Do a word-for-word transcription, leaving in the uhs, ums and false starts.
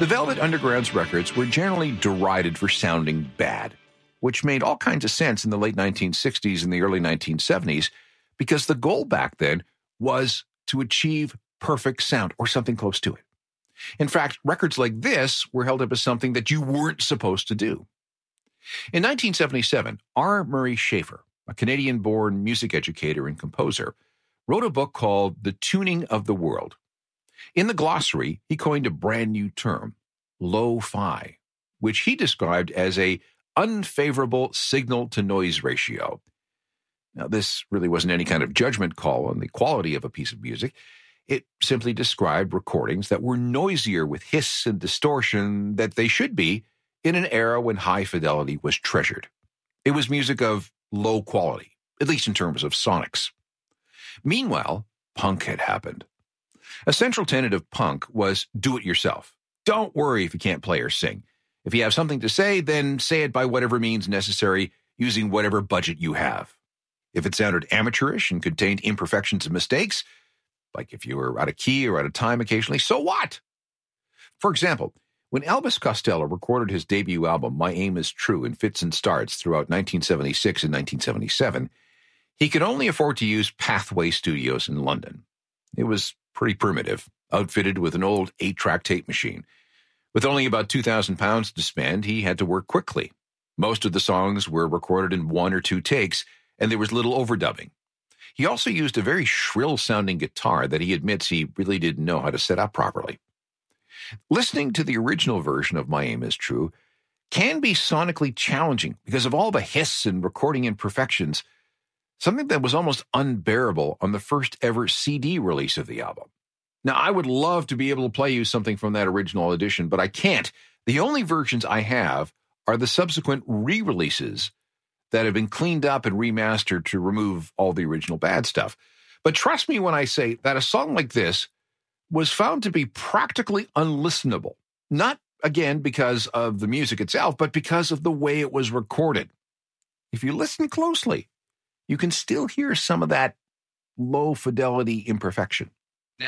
The Velvet Underground's records were generally derided for sounding bad, which made all kinds of sense in the late nineteen sixties and the early nineteen seventies, because the goal back then was to achieve perfect sound, or something close to it. In fact, records like this were held up as something that you weren't supposed to do. In nineteen seventy-seven, R. Murray Schafer, a Canadian-born music educator and composer, wrote a book called The Tuning of the World. In the glossary, he coined a brand new term, lo-fi, which he described as a unfavorable signal-to-noise ratio. Now, this really wasn't any kind of judgment call on the quality of a piece of music. It simply described recordings that were noisier with hiss and distortion that they should be in an era when high fidelity was treasured. It was music of low quality, at least in terms of sonics. Meanwhile, punk had happened. A central tenet of punk was do it yourself. Don't worry if you can't play or sing. If you have something to say, then say it by whatever means necessary, using whatever budget you have. If it sounded amateurish and contained imperfections and mistakes, like if you were out of key or out of time occasionally, so what? For example, when Elvis Costello recorded his debut album, My Aim is True, in fits and starts throughout nineteen seventy-six and nineteen seventy-seven, he could only afford to use Pathway Studios in London. It was pretty primitive, outfitted with an old eight-track tape machine. With only about two thousand pounds to spend, he had to work quickly. Most of the songs were recorded in one or two takes, and there was little overdubbing. He also used a very shrill-sounding guitar that he admits he really didn't know how to set up properly. Listening to the original version of My Aim is True can be sonically challenging because of all the hiss and recording imperfections, something that was almost unbearable on the first ever C D release of the album. Now, I would love to be able to play you something from that original edition, but I can't. The only versions I have are the subsequent re-releases that have been cleaned up and remastered to remove all the original bad stuff. But trust me when I say that a song like this was found to be practically unlistenable. Not, again, because of the music itself, but because of the way it was recorded. If you listen closely, you can still hear some of that low-fidelity imperfection.